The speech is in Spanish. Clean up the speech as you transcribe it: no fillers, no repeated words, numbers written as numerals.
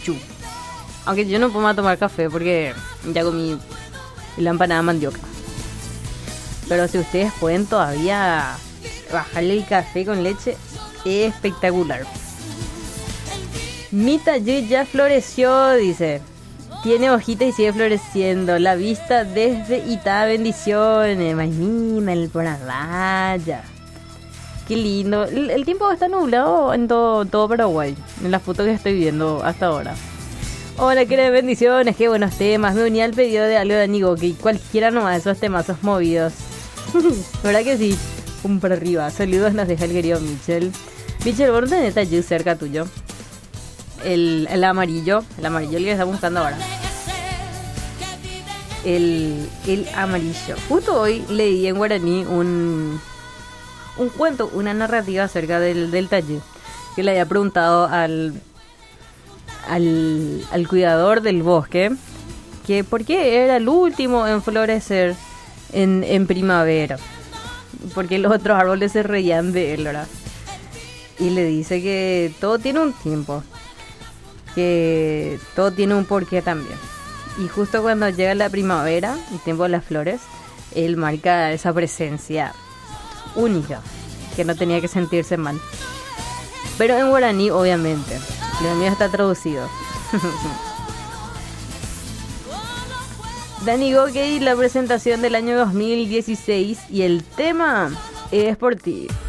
chuchu. Aunque yo no puedo más tomar café porque ya comí la empanada de mandioca. Pero si ustedes pueden todavía bajarle el café con leche, es espectacular. Mi taller ya floreció, dice. Tiene hojitas y sigue floreciendo. La vista desde Itá, bendiciones. Maimina, el por vaya. Qué lindo. El tiempo está nublado en todo Paraguay. En las fotos que estoy viendo hasta ahora. Hola, qué bendiciones, qué buenos temas. Me uní al pedido de algo de Anigo, que cualquiera nomás de esos temazos movidos. ¿Verdad que sí? Un para arriba. Saludos nos deja el querido Michel. Michel, ¿vos no tenés taller cerca tuyo? El amarillo el que está buscando ahora. El amarillo. Justo hoy leí en guaraní un cuento, una narrativa acerca del taller. Que le había preguntado al cuidador del bosque que por qué era el último en florecer en primavera. Porque los otros árboles se reían de él, ¿verdad? Y le dice que todo tiene un tiempo. Que todo tiene un porqué también. Y justo cuando llega la primavera, el tiempo de las flores, él marca esa presencia única, que no tenía que sentirse mal. Pero en guaraní, obviamente. Lo mío está traducido. Dani Gokey, la presentación del año 2016 y el tema es por ti.